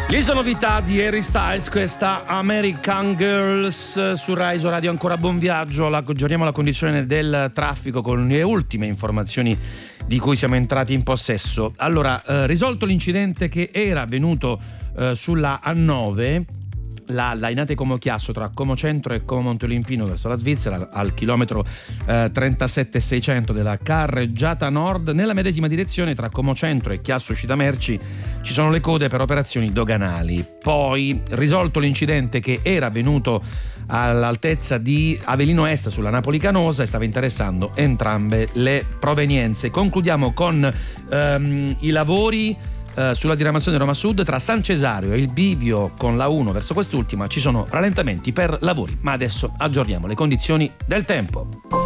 Le novità di Harry Styles, questa American Girls su Rai Radio. Ancora buon viaggio, aggiorniamo la condizione del traffico con le ultime informazioni di cui siamo entrati in possesso. Allora, risolto l'incidente che era avvenuto sulla A9, la Lainate Como Chiasso tra Como Centro e Como Monteolimpino verso la Svizzera, al chilometro 37,600 della carreggiata nord. Nella medesima direzione tra Como Centro e Chiasso Uscita Merci ci sono le code per operazioni doganali. Poi risolto l'incidente che era avvenuto all'altezza di Avellino Est sulla Napoli Canosa e stava interessando entrambe le provenienze. Concludiamo con i lavori sulla diramazione Roma Sud tra San Cesario e il bivio con la 1 verso quest'ultima. Ci sono rallentamenti per lavori, ma adesso aggiorniamo le condizioni del tempo.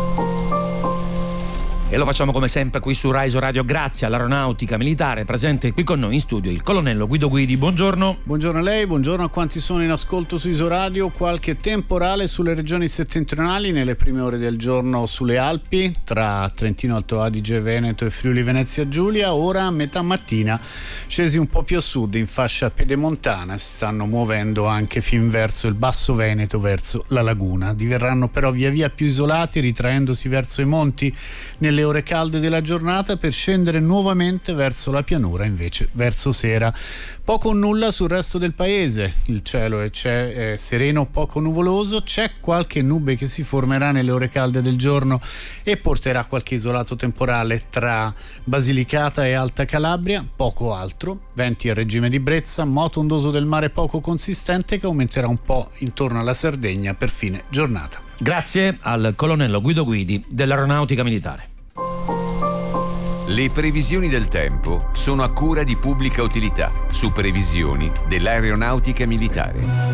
E lo facciamo come sempre qui su Rai Radio, grazie all'Aeronautica Militare. Presente qui con noi in studio il colonnello Guido Guidi. Buongiorno. Buongiorno a lei, buongiorno a quanti sono in ascolto su Isoradio. Qualche temporale sulle regioni settentrionali nelle prime ore del giorno sulle Alpi, tra Trentino, Alto Adige, Veneto e Friuli Venezia Giulia. Ora a metà mattina scesi un po' più a sud in fascia pedemontana, si stanno muovendo anche fin verso il Basso Veneto, verso la laguna. Diverranno però via via più isolati, ritraendosi verso i monti nelle ore calde della giornata, per scendere nuovamente verso la pianura invece verso sera. Poco o nulla sul resto del paese, il cielo è sereno, poco nuvoloso, c'è qualche nube che si formerà nelle ore calde del giorno e porterà qualche isolato temporale tra Basilicata e Alta Calabria, poco altro. Venti a regime di brezza, moto ondoso del mare poco consistente che aumenterà un po' intorno alla Sardegna per fine giornata. Grazie al colonnello Guido Guidi dell'Aeronautica Militare. Le previsioni del tempo sono a cura di Pubblica Utilità, su previsioni dell'Aeronautica Militare.